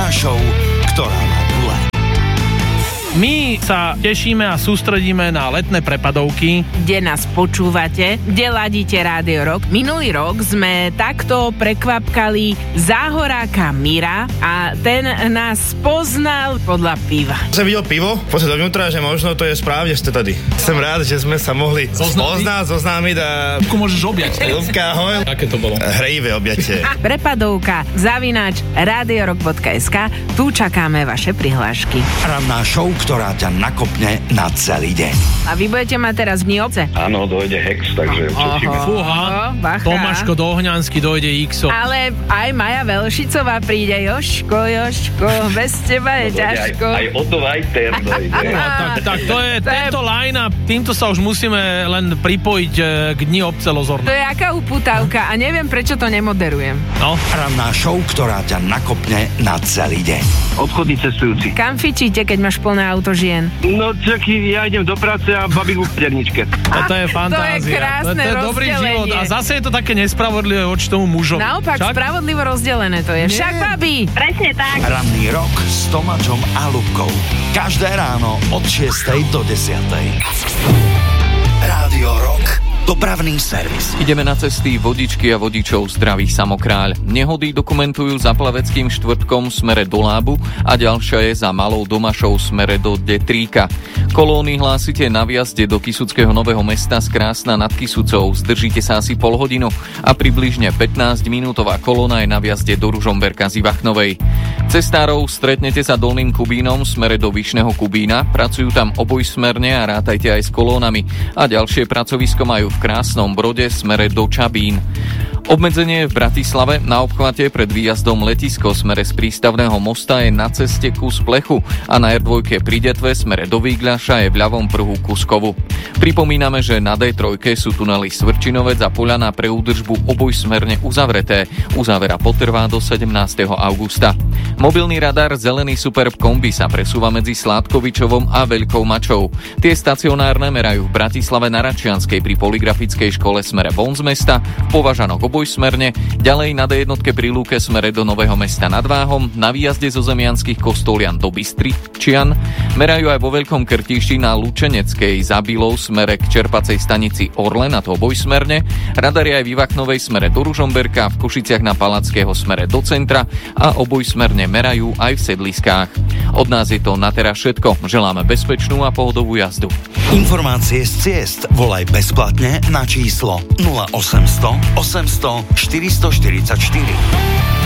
Ranná show, ktorá má gule. My sa tešíme a sústredíme na letné prepadovky, kde nás počúvate, kde ladíte Rádio Rock. Minulý rok sme takto prekvapkali záhoráka Mira a ten nás poznal podľa piva. Som videl pivo, poďme dovnútra, že možno to je správne, že ste tady. Som rád, že sme sa mohli zoznámiť a... Ľubku môžeš objať. Ľubka, ahoj. Aké to bolo? Hrejivé objatie. Prepadovka @radiorock.sk. Tu čakáme vaše prihlášky. Ranná show, ktorá ťa nakopne na celý deň. A vy budete mať teraz dni obce? Áno, dojde Hex, takže čočíme. Fúha, bacha. Tomáško Dohňansky dojde Xo. Ale aj Maja Velšicová príde. Jožko, bez teba je ťažko. Aj Otto Vajter dojde. Tak to je tento line-up, týmto sa už musíme len pripojiť k Dni obce Lozorno. To je aká upútavka a neviem, prečo to nemoderujem. No. Ranná show, ktorá ťa nakopne na celý deň. Odchodní cestujúci. Kam fičíte, keď máš plné auto žien? No čak, ja idem do práce a babík v perničke. To je fantázia. To je krásne to je dobrý rozdelenie. život. A zase je to také nespravodlivé voči tomu mužovi. Naopak, spravodlivo rozdelené to je. Však, babi! Presne tak. Ranný rok s Tomáčom a Ľubkou. Každé ráno od 6 do 10. Rádio Rock. Dopravný servis. Ideme na cesty. Vodičky a vodičov zdraví Samokráľ. Nehody dokumentujú za Plaveckým štvrtkom smere do Lábu a ďalšia je za Malou Domašou smere do Detríka. Kolóny hlásite na vjazde do Kysuckého Nového Mesta z Krásna nad Kysucou. Zdržíte sa asi pol hodinu a približne 15-minútová kolóna je na vjazde do Ružomberka z Ivachnovej. Cestárov stretnete sa Dolným Kubínom smere do Vyšného Kubína. Pracujú tam obojsmerne a rátajte aj s kolónami. A ďalšie pracovisko majú v Krásnom Brode smere do Čabín. Obmedzenie v Bratislave na obchvate pred výjazdom letisko smere z prístavného mosta je na ceste kus plechu a na R2 pri Detve smere do Výgľaša je v ľavom pruhu Kuskovu. Pripomíname, že na D3 sú tunely Svrčinovec a Poľana pre údržbu obojsmerne uzavreté. Uzavera potrvá do 17. augusta. Mobilný radar Zelený Superb kombi sa presúva medzi Sládkovičovom a Veľkou Mačou. Tie stacionárne merajú v Bratislave na Račianskej pri Poligrafickej škole smere von z mesta, v Považanoch obojsmerne, ďalej na D1 pri Lúke smere do Nového Mesta nad Váhom, na výjazde zo Zemianskych Kostolian do Bystričian, merajú aj vo Veľkom Krtiši na Lučeneckej za Bylou smere k čerpacej stanici Orlen, a to obojsmerne, radary aj v Ivachnovej smere do Ružomberka, v Košiciach na Palackého smere do centra a obojsmerne merajú aj v Sedliskách. Od nás je to na teraz všetko. Želáme bezpečnú a pohodovú jazdu. Informácie z ciest volaj bezplatne na číslo 0800 800 444.